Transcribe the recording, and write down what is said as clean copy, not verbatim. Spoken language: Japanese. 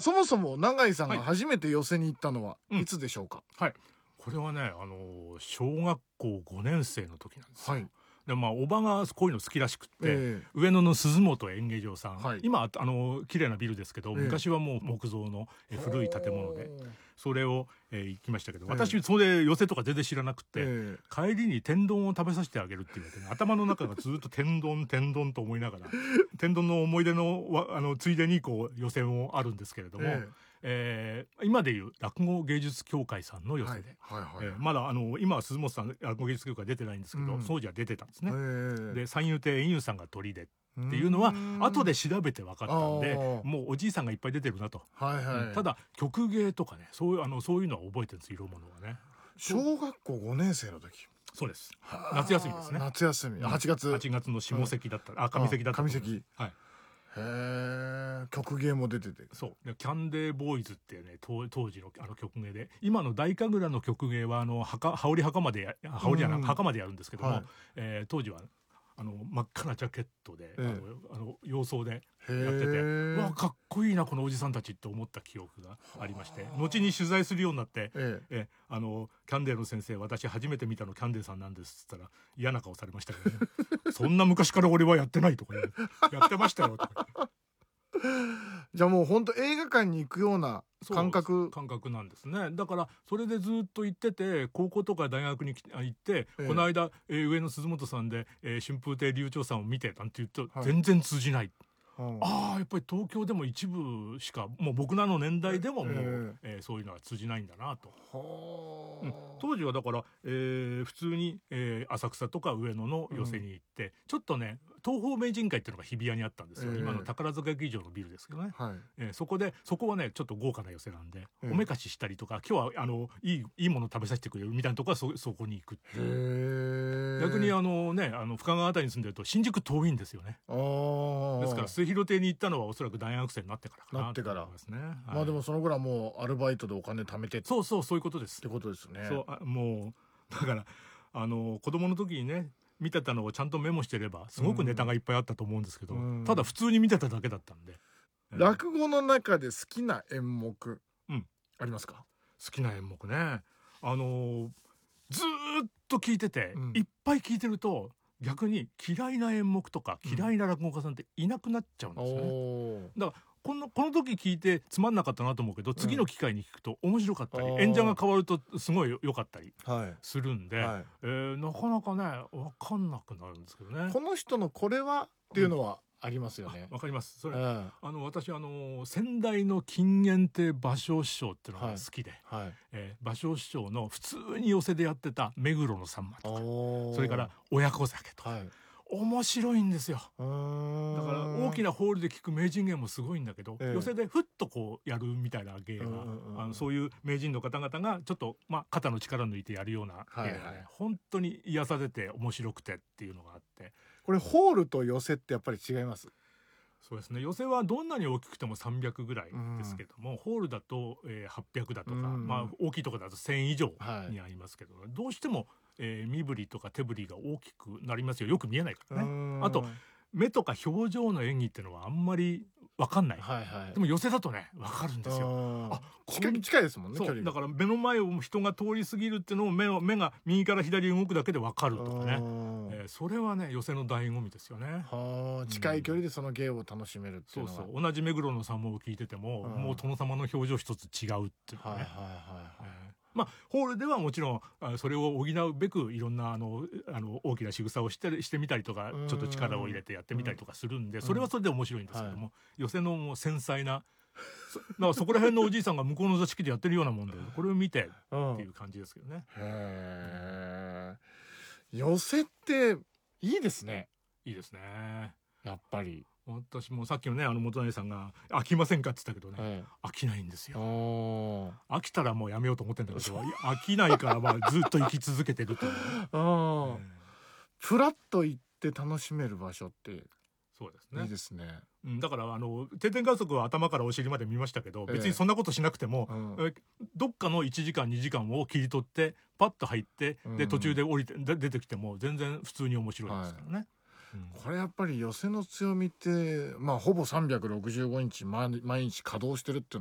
そもそも永井さんがはい初めて寄席に行ったのはいつでしょうか？ はいこれはね小学校5年生の時なんですよ。 はい。 でおばがこういうの好きらしくって、 え上野の鈴本演芸場さん、 はい今綺麗なビルですけど、 え昔はもう木造の古い建物でおーそれを、行きましたけど、 え私それで寄席とか全然知らなくって、 え帰りに天丼を食べさせてあげるって言われてね、頭の中がずっと天丼天丼と思いながら天丼の思い出のついでにこう寄席もあるんですけれども、今でいう落語芸術協会さんの寄席で、 はいはいはい。 まだ今は鈴本さん落語芸術協会出てないんですけど、当時は出てたんですね。で三遊亭円遊さんが鳥でっていうのは後で調べて分かったんで、もうおじいさんがいっぱい出てるなと。 はいはい。 ただ曲芸とかね、そういうのは覚えてるんです、色物はね。 小学校5年生の時。 そうです。夏休みですね。 夏休み。8月。 8月の下関だった、上関だった。 上関。 はい。 へえ。曲芸も出てて。 そう。キャンデーボーイズってね、当時の曲芸で、今の大神楽の曲芸は羽織袴で袴でやるんですけども、当時は真っ赤なジャケットで、洋装でやってて、うわかっこいいなこのおじさんたちって思った記憶がありまして、後に取材するようになって、キャンデーの先生、私初めて見たのキャンデーさんなんですっつったら嫌な顔されましたけどねそんな昔から俺はやってないとか、やってましたよとかじゃあもう本当映画館に行くような感覚なんですね。だからそれでずっと行ってて、高校とか大学に行って、この間、上の鈴本さんで、春風亭柳朝さんを見てなんて言うと、全然通じない。やっぱり東京でも一部しか、もう僕らの年代でももう、そういうのは通じないんだなと。当時はだから、普通に、浅草とか上野の寄席に行って、ちょっとね東宝名人会っていうのが日比谷にあったんですよ。今の宝塚劇場のビルですけどね。そこはねちょっと豪華な寄席なんで、おめかししたりとか、今日はいいもの食べさせてくれるみたいなとこはそこに行くっていう。逆に深川あたりに住んでると新宿遠いんですよね。ですから末広亭に行ったのはおそらく大学生になってからかなと思いますね。 まあでもその頃はもうアルバイトでお金貯めてそういうことですってことですね。 もうだから子供の時にね見てたのをちゃんとメモしてればすごくネタがいっぱいあったと思うんですけど、ただ普通に見てただけだったんで。 落語の中で好きな演目、ありますか？ 好きな演目ね、ずーっと聞いてて、いっぱい聞いてると逆に嫌いな演目とか嫌いな落語家さんっていなくなっちゃうんですよね。だからこの時聞いてつまんなかったなと思うけど、次の機会に聞くと面白かったり、演者が変わるとすごい良かったりするんで、なかなかね分かんなくなるんですけどね。 この人のこれはっていうのはありますよね。 わかります。それ、私先代の金元亭芭蕉師匠っていうのが好きで、芭蕉師匠の普通に寄席でやってた目黒のさんまとか、それから親子酒とか、面白いんですよ。だから大きなホールで聞く名人芸もすごいんだけど、寄席でふっとこうやるみたいな芸が、そういう名人の方々がちょっと肩の力抜いてやるような芸がね、本当に癒されて面白くてっていうのがあって。 これホールと寄席ってやっぱり違います？ そうですね。寄席はどんなに大きくても300ぐらいですけども、ホールだと800だとか、大きいところだと1000以上にありますけど、どうしても身振りとか手振りが大きくなりますよ。よく見えないからね。あと目とか表情の演技っていうのはあんまり分かんない。でも寄席だとね分かるんですよ。 近いですもんね。距離だから目の前を人が通り過ぎるっていうのを目が右から左に動くだけで分かるとかね。それはね寄席の醍醐味ですよね。 近い距離でその芸を楽しめるっていうのは。 同じ目黒のさんまを聞いてても、もう殿様の表情一つ違うっていうね。ホールではもちろんそれを補うべくいろんな大きな仕草をしてみたりとか、ちょっと力を入れてやってみたりとかするんで、それはそれで面白いんですけども、寄席のもう繊細なだからそこら辺のおじいさんが向こうの座敷でやってるようなもんで、これを見てっていう感じですけどね。 寄席っていいですね。 いいですね。 やっぱり私もさっきのね元谷さんが飽きませんかって言ったけどね、飽きないんですよ。飽きたらもうやめようと思ってんだけど、飽きないからずっと生き続けてるという。 フラッと行って楽しめる場所ってそうですね。 いいですね。 だから定点観測は頭からお尻まで見ましたけど、別にそんなことしなくても、どっかの1時間2時間を切り取ってパッと入って、で途中で降りて出てきても全然普通に面白いですからね。 これやっぱり寄席の強みって、ほぼ365日毎日稼働してるっていうのは